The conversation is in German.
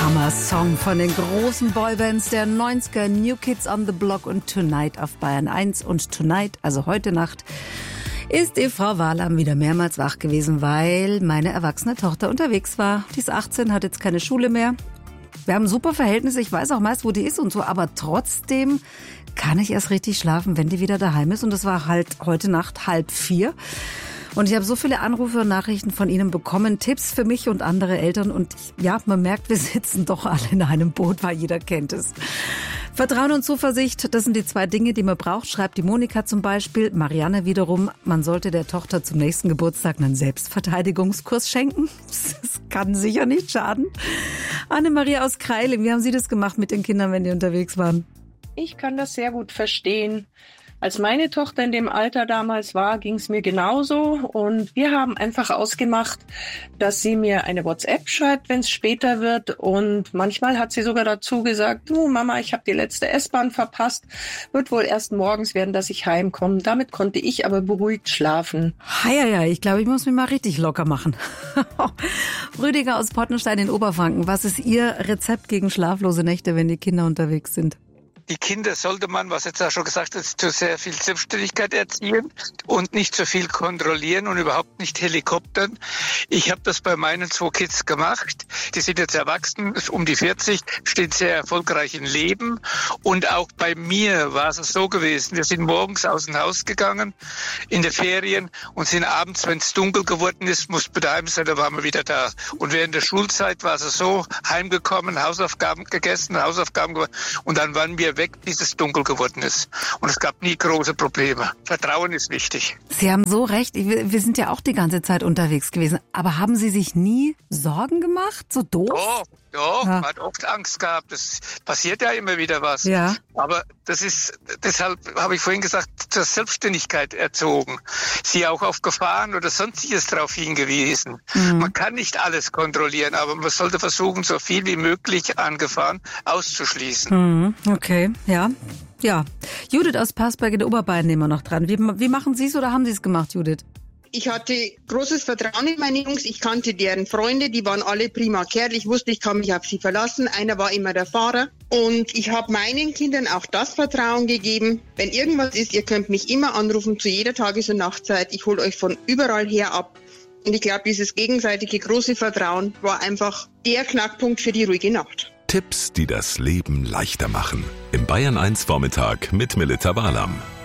Hammer-Song von den großen Boybands der 90er, New Kids on the Block und Tonight auf Bayern 1. Und Tonight, also heute Nacht, ist die Frau Wahlam wieder mehrmals wach gewesen, weil meine erwachsene Tochter unterwegs war. Die ist 18, hat jetzt keine Schule mehr. Wir haben super Verhältnisse, ich weiß auch meist, wo die ist und so, aber trotzdem kann ich erst richtig schlafen, wenn die wieder daheim ist. Und das war halt heute Nacht 3:30. Und ich habe so viele Anrufe und Nachrichten von Ihnen bekommen, Tipps für mich und andere Eltern. Und ja, man merkt, wir sitzen doch alle in einem Boot, weil jeder kennt es. Vertrauen und Zuversicht, das sind die zwei Dinge, die man braucht, schreibt die Monika zum Beispiel. Marianne wiederum, man sollte der Tochter zum nächsten Geburtstag einen Selbstverteidigungskurs schenken. Das kann sicher nicht schaden. Annemarie aus Kreiling, wie haben Sie das gemacht mit den Kindern, wenn die unterwegs waren? Ich kann das sehr gut verstehen. Als meine Tochter in dem Alter damals war, ging es mir genauso. Und wir haben einfach ausgemacht, dass sie mir eine WhatsApp schreibt, wenn es später wird. Und manchmal hat sie sogar dazu gesagt, du Mama, ich habe die letzte S-Bahn verpasst. Wird wohl erst morgens werden, dass ich heimkomme. Damit konnte ich aber beruhigt schlafen. Ja, ich glaube, ich muss mich mal richtig locker machen. Rüdiger aus Pottenstein in Oberfranken, was ist Ihr Rezept gegen schlaflose Nächte, wenn die Kinder unterwegs sind? Die Kinder sollte man, was jetzt auch schon gesagt ist, zu sehr viel Selbstständigkeit erziehen und nicht so viel kontrollieren und überhaupt nicht helikoptern. Ich habe das bei meinen 2 Kids gemacht. Die sind jetzt erwachsen, um die 40, stehen sehr erfolgreich im Leben. Und auch bei mir war es so gewesen. Wir sind morgens aus dem Haus gegangen in den Ferien und sind abends, wenn es dunkel geworden ist, mussten wir daheim sein, da waren wir wieder da. Und während der Schulzeit war es so, heimgekommen, Hausaufgaben gegessen, Hausaufgaben gemacht und dann waren wir weg, bis es dunkel geworden ist. Und es gab nie große Probleme. Vertrauen ist wichtig. Sie haben so recht. Wir sind ja auch die ganze Zeit unterwegs gewesen. Aber haben Sie sich nie Sorgen gemacht? So doof? Ja, man hat oft Angst gehabt. Es passiert ja immer wieder was. Ja. Aber deshalb habe ich vorhin gesagt, zur Selbstständigkeit erzogen. Sie auch auf Gefahren oder sonstiges darauf hingewiesen. Man kann nicht alles kontrollieren, aber man sollte versuchen, so viel wie möglich an Gefahren auszuschließen. Okay, ja. Judith aus Passberg in der Oberbayern nehmen wir noch dran. Wie machen Sie es oder haben Sie es gemacht, Judith? Ich hatte großes Vertrauen in meine Jungs. Ich kannte deren Freunde, die waren alle prima Kerl. Ich wusste, ich kann mich auf sie verlassen. Einer war immer der Fahrer. Und ich habe meinen Kindern auch das Vertrauen gegeben. Wenn irgendwas ist, ihr könnt mich immer anrufen, zu jeder Tages- und Nachtzeit. Ich hole euch von überall her ab. Und ich glaube, dieses gegenseitige große Vertrauen war einfach der Knackpunkt für die ruhige Nacht. Tipps, die das Leben leichter machen. Im Bayern 1 Vormittag mit Melita Wahlam.